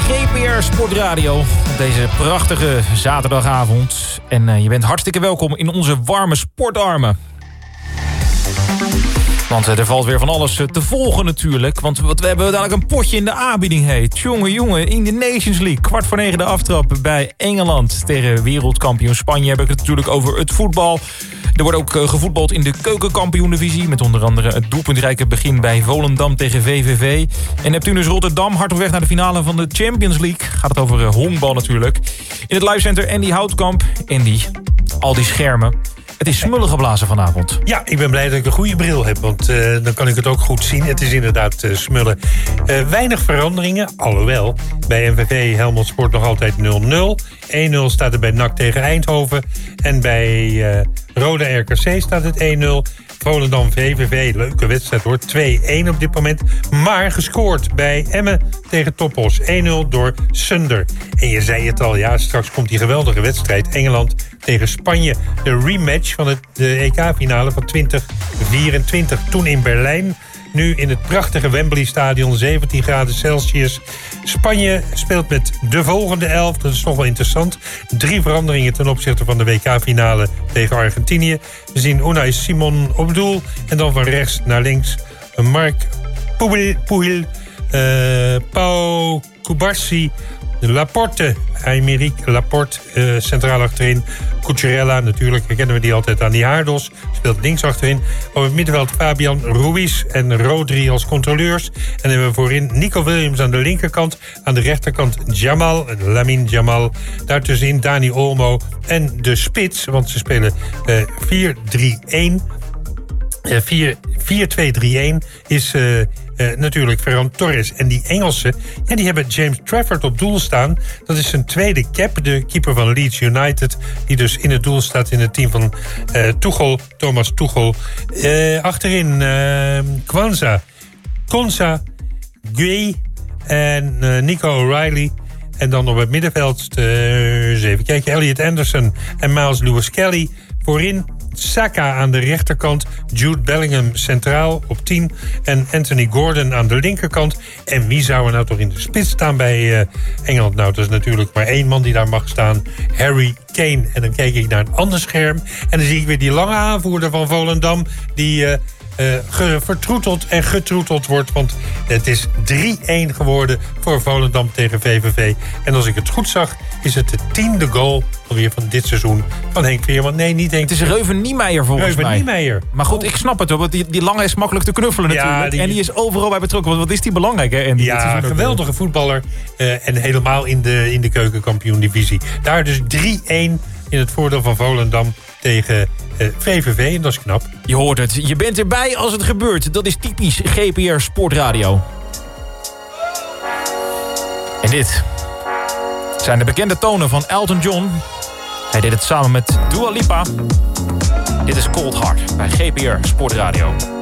GPR Sportradio. Deze prachtige zaterdagavond. En je bent hartstikke welkom in onze warme sportarmen. Want er valt weer van alles te volgen natuurlijk. Want we hebben dadelijk een potje in de aanbieding heet. Jongen, in de Nations League. 8:15 de aftrap bij Engeland tegen wereldkampioen Spanje. Heb ik het natuurlijk over het voetbal. Er wordt ook gevoetbald in de keukenkampioen-divisie. Met onder andere het doelpuntrijke begin bij Volendam tegen VVV. En Neptunus Rotterdam hard op weg naar de finale van de Champions League. Gaat het over honkbal natuurlijk. In het livecenter Andy Houtkamp. Andy, al die schermen. Het is smullen geblazen vanavond. Ja, ik ben blij dat ik een goede bril heb, want dan kan ik het ook goed zien. Het is inderdaad smullen. Weinig veranderingen, alhoewel. Bij MVV Helmond Sport nog altijd 0-0. 1-0 staat er bij NAC tegen Eindhoven. En bij Roda RKC staat het 1-0. Volendam VVV, leuke wedstrijd hoor, 2-1 op dit moment. Maar gescoord bij Emmen tegen Topos, 1-0 door Sunder. En je zei het al, ja, straks komt die geweldige wedstrijd. Engeland tegen Spanje. De rematch van de EK-finale van 2024. Toen in Berlijn. Nu in het prachtige Wembley-stadion, 17 graden Celsius. Spanje speelt met de volgende 11. Dat is toch wel interessant. 3 veranderingen ten opzichte van de WK-finale tegen Argentinië. We zien Unai Simon op doel. En dan van rechts naar links Marc Puig, Pau Cubarsí, Laporte, Aymeric Laporte, centraal achterin. Cucurella, natuurlijk herkennen we die altijd aan die haardos. Speelt links achterin. Op het middenveld Fabian Ruiz en Rodri als controleurs. En dan hebben we voorin Nico Williams aan de linkerkant. Aan de rechterkant Lamine Jamal. Daartussenin Dani Olmo. En de spits, want ze spelen 4-3-1. 4-2-3-1 is natuurlijk Ferran Torres. En die Engelsen, ja, die hebben James Trafford op doel staan. Dat is zijn tweede cap, de keeper van Leeds United. Die dus in het doel staat in het team van Thomas Tuchel. Achterin Konsa, Gueye en Nico O'Reilly. En dan op het middenveld, even kijken, Elliot Anderson en Miles Lewis-Kelly. Voorin Saka aan de rechterkant, Jude Bellingham centraal op 10 en Anthony Gordon aan de linkerkant. En wie zou er nou toch in de spits staan bij Engeland? Nou, dat is natuurlijk maar 1 man die daar mag staan, Harry Kane. En dan kijk ik naar een ander scherm en dan zie ik weer die lange aanvoerder van Volendam die vertroeteld en getroeteld wordt. Want het is 3-1 geworden voor Volendam tegen VVV. En als ik het goed zag, is het de 10e goal alweer van dit seizoen van Henk Veerman. Nee, niet Henk. Het is Reuven Niemeyer volgens mij. Niemeyer. Maar goed, ik snap het hoor, want die lange is makkelijk te knuffelen natuurlijk. Ja, en die is overal bij betrokken. Want wat is die belangrijk, hè? En ja, een geweldige voetballer. En helemaal in de keukenkampioen-divisie. Daar dus 3-1 in het voordeel van Volendam tegen VVV. En dat is knap. Je hoort het. Je bent erbij als het gebeurt. Dat is typisch GPR Sportradio. En dit zijn de bekende tonen van Elton John. Hij deed het samen met Dua Lipa. Dit is Cold Heart bij GPR Sportradio.